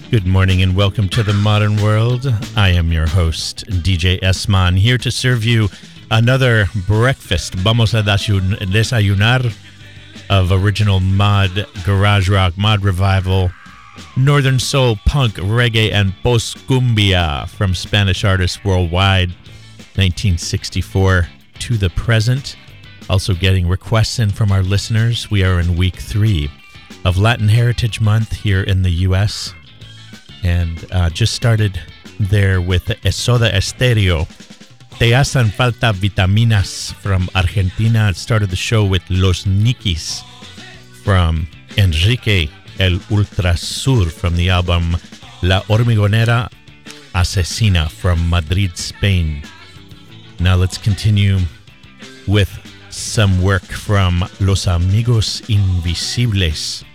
Good morning and welcome to the modern world. I am your host, DJ Esman, here to serve you another breakfast. Vamos a desayunar of original mod, garage rock, mod revival, northern soul, punk, reggae, and post-cumbia from Spanish artists worldwide, 1964 to the present. Also getting requests in from our listeners. We are in week 3 of Latin Heritage Month here in the U.S., and just started there with Soda Stereo. Te hacen falta vitaminas from Argentina. Started the show with Los Nikis from Enrique El Ultrasur from the album La Hormigonera Asesina from Madrid, Spain. Now let's continue with some work from Los Amigos Invisibles.